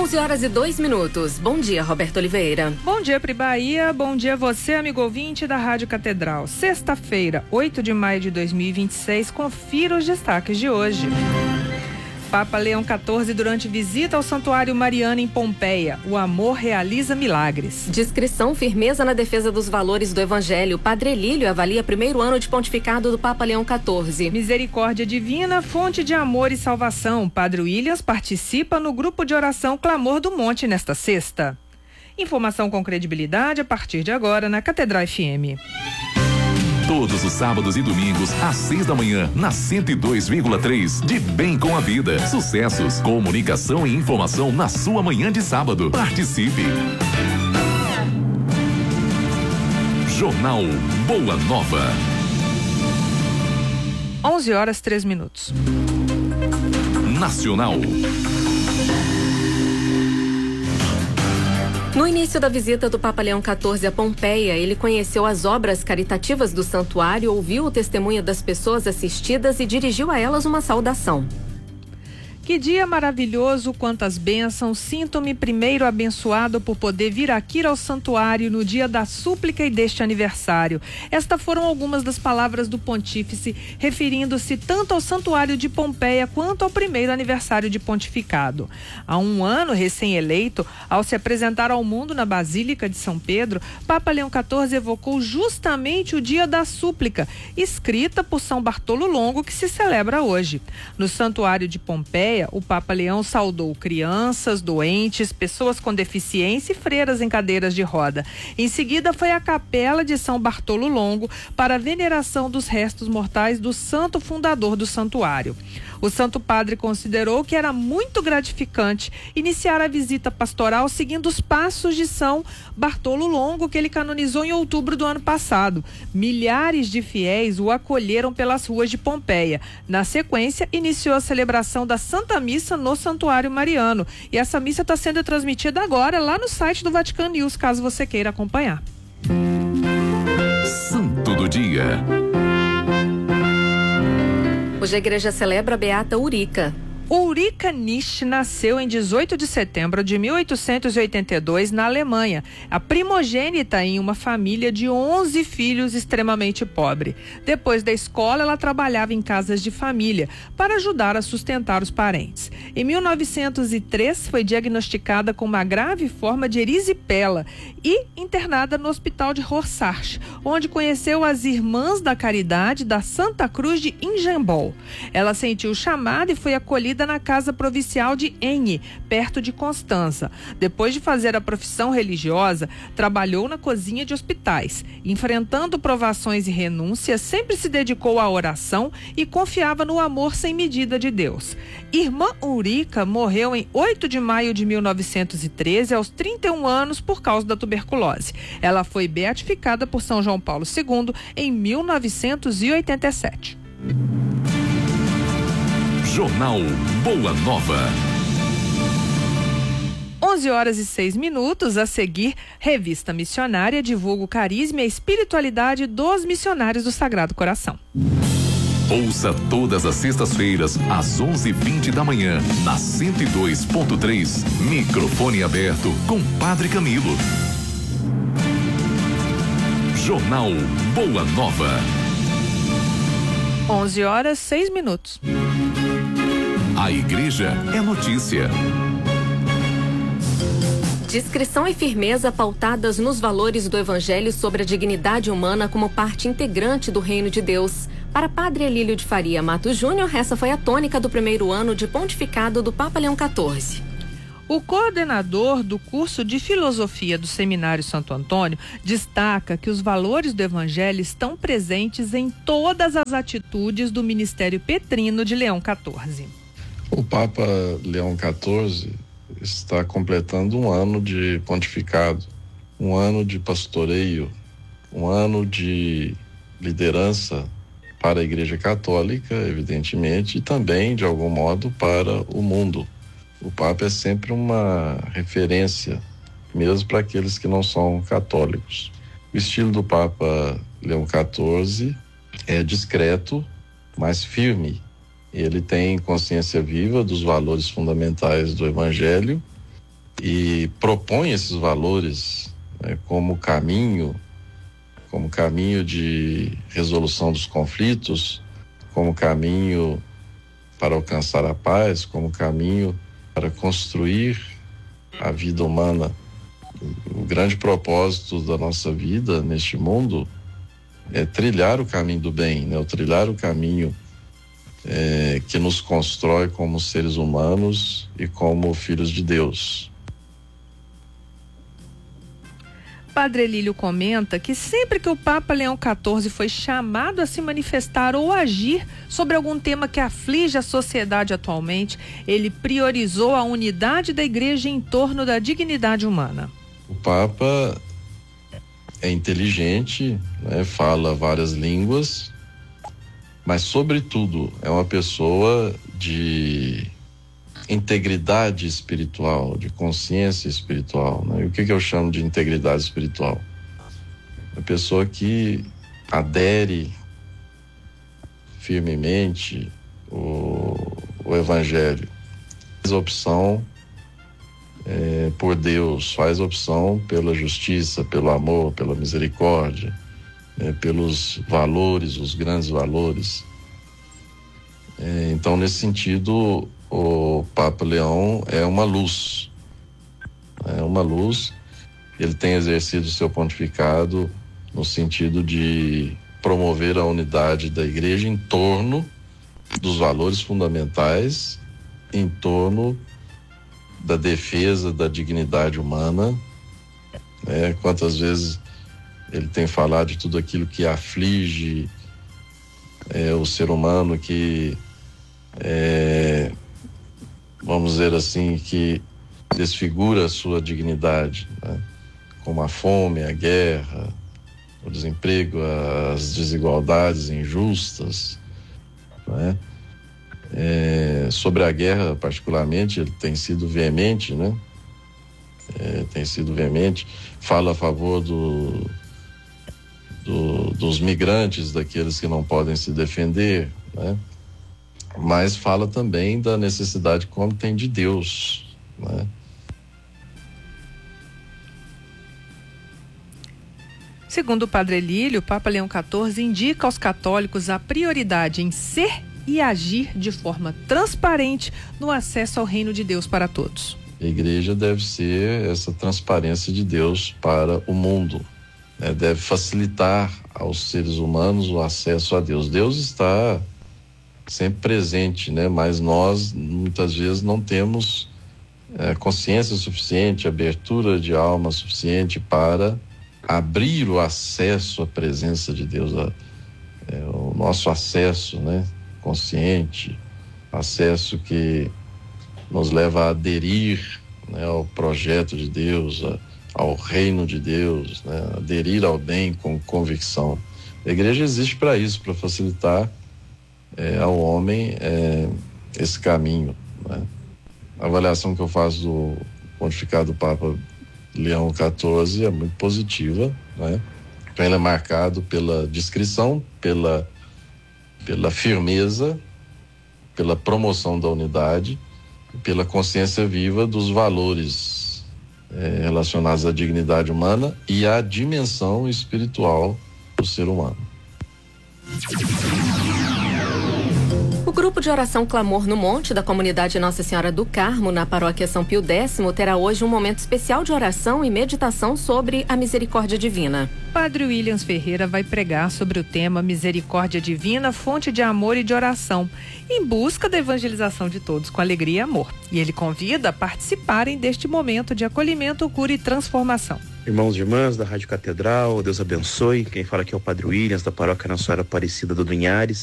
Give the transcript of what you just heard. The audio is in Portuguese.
11h02. Bom dia, Roberto Oliveira. Bom dia, Pri Bahia. Bom dia você, amigo ouvinte da Rádio Catedral. Sexta-feira, 8 de maio de 2026. Confira os destaques de hoje. Papa Leão XIV durante visita ao Santuário Mariano em Pompeia. O amor realiza milagres. Discrição, firmeza na defesa dos valores do Evangelho. Padre Elílio avalia primeiro ano de pontificado do Papa Leão XIV. Misericórdia divina, fonte de amor e salvação. Padre Williams participa no grupo de oração Clamor do Monte nesta sexta. Informação com credibilidade a partir de agora na Catedral FM. Todos os sábados e domingos, às 6 da manhã, na 102,3, de Bem com a Vida. Sucessos, comunicação e informação na sua manhã de sábado. Participe! Jornal Boa Nova. 11h03. Nacional. No início da visita do Papa Leão XIV a Pompeia, ele conheceu as obras caritativas do santuário, ouviu o testemunho das pessoas assistidas e dirigiu a elas uma saudação. Que dia maravilhoso, quantas bênçãos, sinto-me primeiro abençoado por poder vir aqui ao santuário no dia da súplica e deste aniversário. Estas foram algumas das palavras do pontífice, referindo-se tanto ao santuário de Pompeia quanto ao primeiro aniversário de pontificado. Há um ano recém-eleito, ao se apresentar ao mundo na Basílica de São Pedro, Papa Leão XIV evocou justamente o dia da súplica, escrita por São Bartolo Longo, que se celebra hoje. No santuário de Pompeia, o Papa Leão saudou crianças, doentes, pessoas com deficiência e freiras em cadeiras de roda. Em seguida, foi à capela de São Bartolo Longo para a veneração dos restos mortais do santo fundador do santuário. O Santo Padre considerou que era muito gratificante iniciar a visita pastoral seguindo os passos de São Bartolo Longo, que ele canonizou em outubro do ano passado. Milhares de fiéis o acolheram pelas ruas de Pompeia. Na sequência, iniciou a celebração da Santa Missa no Santuário Mariano. E essa missa está sendo transmitida agora lá no site do Vatican News, caso você queira acompanhar. Santo do Dia. Hoje a igreja celebra a Beata Ulrica. Ulrica Nisch nasceu em 18 de setembro de 1882 na Alemanha, a primogênita em uma família de 11 filhos extremamente pobre. Depois da escola, ela trabalhava em casas de família para ajudar a sustentar os parentes. Em 1903, foi diagnosticada com uma grave forma de erisipela e internada no hospital de Rorschach, onde conheceu as Irmãs da Caridade da Santa Cruz de Ingenbol. Ela sentiu o chamado e foi acolhida na casa provincial de Enne, perto de Constança. Depois de fazer a profissão religiosa, trabalhou na cozinha de hospitais. Enfrentando provações e renúncias, sempre se dedicou à oração e confiava no amor sem medida de Deus. Irmã Ulrica morreu em 8 de maio de 1913, aos 31 anos, por causa da tuberculose. Ela foi beatificada por São João Paulo II em 1987. Jornal Boa Nova. 11h06. A seguir, Revista Missionária divulga o carisma e a espiritualidade dos missionários do Sagrado Coração. Ouça todas as sextas-feiras, às 11h20 da manhã, na 102.3, microfone aberto com Padre Camilo. Jornal Boa Nova. 11h06. A igreja é notícia. Discrição e firmeza pautadas nos valores do Evangelho sobre a dignidade humana como parte integrante do reino de Deus. Para Padre Elílio de Faria Matos Júnior, essa foi a tônica do primeiro ano de pontificado do Papa Leão XIV. O coordenador do curso de filosofia do Seminário Santo Antônio destaca que os valores do Evangelho estão presentes em todas as atitudes do ministério petrino de Leão XIV. O Papa Leão XIV está completando um ano de pontificado, um ano de pastoreio, um ano de liderança para a Igreja Católica, evidentemente, e também, de algum modo, para o mundo. O Papa é sempre uma referência, mesmo para aqueles que não são católicos. O estilo do Papa Leão XIV é discreto, mas firme. Ele tem consciência viva dos valores fundamentais do Evangelho e propõe esses valores, né, como caminho de resolução dos conflitos, como caminho para alcançar a paz, como caminho para construir a vida humana. O grande propósito da nossa vida neste mundo é trilhar o caminho do bem, né? Trilhar o caminho que nos constrói como seres humanos e como filhos de Deus. Padre Elílio comenta que sempre que o Papa Leão XIV foi chamado a se manifestar ou agir sobre algum tema que aflige a sociedade atualmente, ele priorizou a unidade da Igreja em torno da dignidade humana. O Papa é inteligente, né? Fala várias línguas, mas sobretudo é uma pessoa de integridade espiritual, de consciência espiritual, né? E o que eu chamo de integridade espiritual? Uma pessoa que adere firmemente o Evangelho, faz opção por Deus, faz opção pela justiça, pelo amor, pela misericórdia, pelos valores, os grandes valores. Então, nesse sentido, o Papa Leão é uma luz. Ele tem exercido o seu pontificado no sentido de promover a unidade da Igreja em torno dos valores fundamentais, em torno da defesa da dignidade humana. Quantas vezes ele tem falado de tudo aquilo que aflige o ser humano, que vamos dizer assim, que desfigura a sua dignidade, né? Como a fome, a guerra, o desemprego, as desigualdades injustas, né? Sobre a guerra, particularmente, ele tem sido veemente, né? Fala a favor dos migrantes, daqueles que não podem se defender, né? Mas fala também da necessidade como tem de Deus, né? Segundo o Padre Elílio, o Papa Leão XIV indica aos católicos a prioridade em ser e agir de forma transparente no acesso ao reino de Deus para todos. A Igreja deve ser essa transparência de Deus para o mundo, né? Deve facilitar aos seres humanos o acesso a Deus. Deus está sempre presente, né? Mas nós muitas vezes não temos consciência suficiente, abertura de alma suficiente para abrir o acesso à presença de Deus, o nosso acesso, né? Consciente, acesso que nos leva a aderir, né, ao projeto de Deus, ao reino de Deus, né? Aderir ao bem com convicção. A Igreja existe para isso, para facilitar ao homem esse caminho, né? A avaliação que eu faço do pontificado do Papa Leão XIV é muito positiva, né? Então ele é marcado pela discrição, pela firmeza, pela promoção da unidade, pela consciência viva dos valores relacionados à dignidade humana e à dimensão espiritual do ser humano. O grupo de oração Clamor no Monte da comunidade Nossa Senhora do Carmo, na paróquia São Pio X, terá hoje um momento especial de oração e meditação sobre a misericórdia divina. Padre Williams Ferreira vai pregar sobre o tema Misericórdia Divina, fonte de amor e de oração, em busca da evangelização de todos com alegria e amor. E ele convida a participarem deste momento de acolhimento, cura e transformação. Irmãos e irmãs da Rádio Catedral, Deus abençoe. Quem fala aqui é o Padre Williams, da paróquia Nossa Senhora Aparecida do Linhares.